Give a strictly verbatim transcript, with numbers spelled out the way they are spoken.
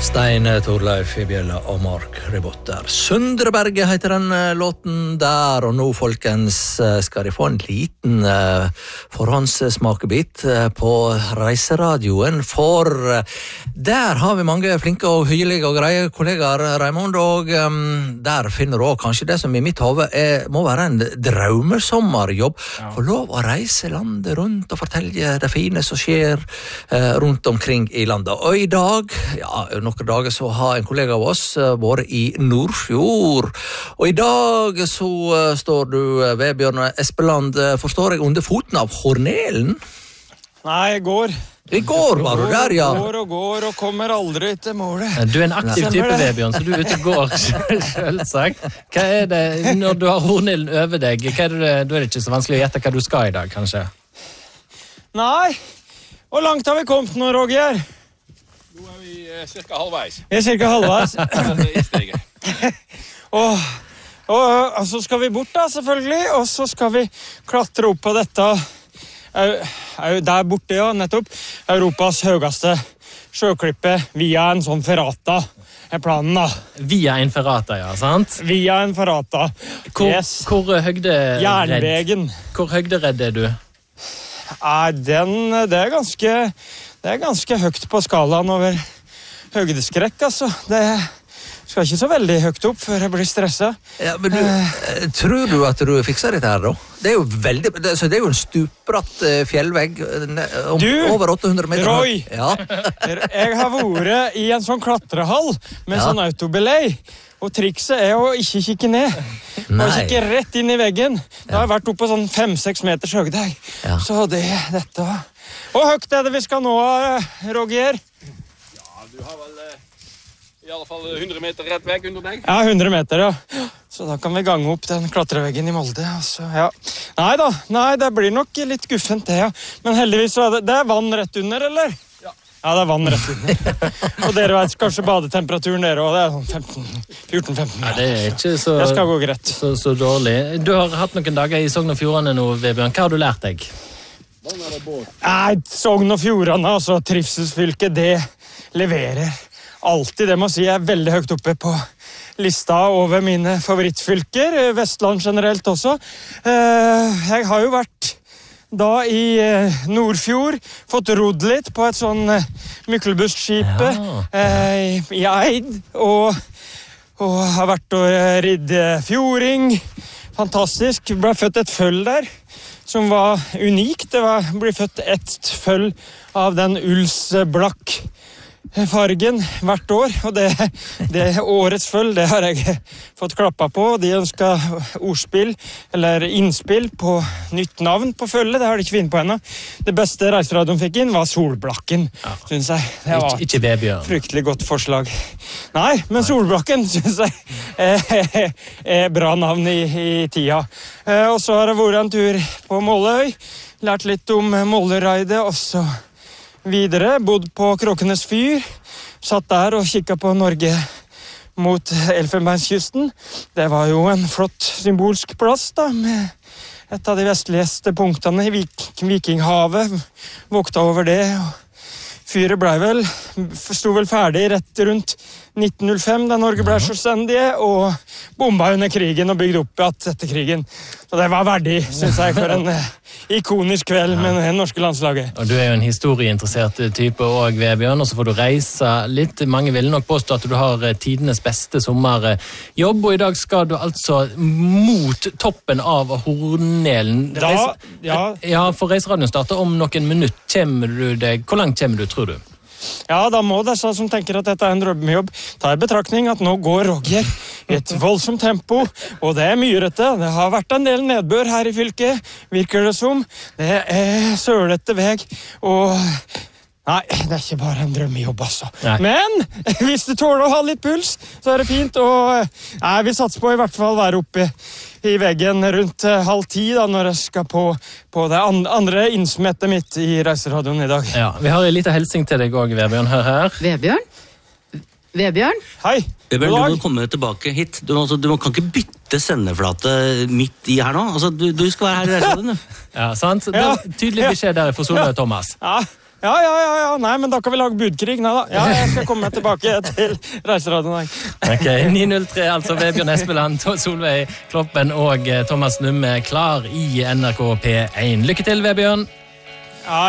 Stein Torleif Bjella og Mark Rebotter. Søndreberget heter den låten der, og nå, folkens, skal de få en liten uh, forhåndssmakebit uh, på reiseradioen, for uh, der har vi mange flinke og hyggelige og greie kollegaer, Raimond, og um, der finner du også kanskje det som i mitt hode er, må være en draumesommerjobb, ja. For lov å reise landet rundt og fortelle det fine som skjer uh, rundt omkring i landet. Og i dag, ja, noen dager så har en kollega av oss uh, vært i Nordfjord, og i dag så uh, står du, uh, Vebjørn Espeland, uh, forstår jeg, under foten av Hornelen? Nei, i går. I går var du der, ja. Går og går og kommer aldri til målet. Du er en aktiv type, Vebjørn, så du er ute og går, selvsagt. Hva er det, når du har Hornelen over deg, hva er det, da er det ikke så vanskelig å gjette hva du skal i dag, kanskje? Nei, hvor langt har vi kommet nå, Roger? Nå er vi eh, cirka halvveis. Vi er cirka halvveis. og, og så skal vi bort da, selvfølgelig, og så skal vi klatre opp på dette, der borte, ja, nettopp, Europas høyeste sjøklippe via en sånn ferrata, er planen da. Via en ferrata, ja, sant? Via en ferrata, hvor, yes. Hvor høgderedd? Jernvegen. Hvor høgderedd er du? Nei, den, det er ganske... Det er ganske høyt på skalaen over høydeskrekk, altså. Det skal ikke så veldig høyt opp før jeg blir stresset. Ja, men du, eh, tror du at du fikser dette her, da? Det er jo veldig, det, så det er jo en stupbratt eh, fjellvegg, om, du, over åtte hundre meter. Roy, ja. Jeg har vært i en sånn klatrehall med ja. Sånn autobelay, og trikset er å ikke kikke ned. Og kikke rett inn i veggen. Da har jeg vært oppe på sånn fem-seks meters høyde. Ja. Så det, dette... Hvor høyt er det vi skal nå, Roger? Ja, du har vel eh, i alle fall hundre meter rett vekk under deg. Ja, hundre meter, ja. Så da kan vi gange opp den klatreveggen i Molde. Altså, ja. Nei da, nei, det blir nok litt guffent det, ja. Men heldigvis så er det, det er vann rett under, eller? Ja. Ja, det er vann rett under. Og dere vet kanskje badetemperaturen dere, og det er sånn femten fjorten femten. Ja, det er ikke så, det skal gå greit. Så, så dårlig. Du har hatt noen dager i Sogn og Fjordane nå, Vebjørn. Hva har du lært deg? Nei, Sogn og Fjordane, altså trivselsfylke, det leverer alltid, det må si, jeg er veldig høyt oppe på lista over mine favorittfylker, Vestland generelt også. Jeg har jo vært da i Nordfjord, fått rodd litt på et sånn Myklebustskip ja. i Eid, og, og har vært og ridd fjording, fantastisk, ble født et føll der, som var unikt. Det var, ble født ett føll av den Ulsblakk fargen hvert år, og det, det årets føll, det har jeg fått klappa på. De ønsket ordspill, eller innspill på nytt navn på føllet, det har de ikke funnet på ennå. Det beste reiseradioen fikk inn var Solblakken, ja. Synes jeg. Det var ikke, ikke Vebjørn. Fryktelig godt forslag. Nei, men Solblakken, synes jeg, er, er bra navn i, i tida. Og så har det vært en tur på Måløy, lært litt om Måløyraidet, og så videre, bodd på Kråkenes fyr, satt der og kikket på Norge mot Elfenbenskysten. Det var jo en flott symbolsk plass da, med et av de vestligste punktene i Vik Vikinghavet, våkta over det, og fyret ble vel, sto vel ferdig rett rundt nitten null fem, da Norge ble selvstendige, og bomba under krigen og bygde opp igjen etter krigen. Så det var verdig, synes jeg, for en eh, ikonisk kveld med det norske landslaget. Og du er jo en historieinteressert type også, Vebjørn, og så får du reise litt. Mange vil nok påstå at du har tidenes beste sommerjobb, og i dag skal du altså mot toppen av Hornelen. Da, ja. Ja, for reiseradioen starter om noen minutt. Kommer du deg, hvor langt kommer du, tror du? Ja, da må disse som tenker at dette er en drømmejobb ta i betraktning at nå går Roger i et voldsomt tempo, og det er myrete. Det har vært en del nedbør her i fylket, virker det som. Det er sølete veg, og nei, det er ikke bare en drømmejobb, altså. Nei. Men hvis du tåler å ha litt puls, så er det fint, og nei, vi satser på i hvert fall være oppe i veggen rundt halv ti da, når jeg skal på, på det andre innsmettet mitt i reiseradioen i dag. Ja, vi har en liten helsing til deg også, Vebjørn. Hør her. Vebjørn? Vebjørn? Hei. Vebjørn, du må komme tilbake hit. Du, altså, du kan ikke bytte sendeflate midt i her nå. Altså, du, du skal være her i reiseradioen, du. Ja, sant? Det er tydelig beskjed der for Solveig og Thomas. Ja. Ja, ja, ja, ja. Nei, men da kan vi lage budkrig. Nei da. Ja, jeg skal komme tilbake til Reiseradioen. Ok, ni null tre, altså Vebjørn Espeland, Solveig Kloppen og Thomas Numme klar i N R K P én. Lykke til, Vebjørn!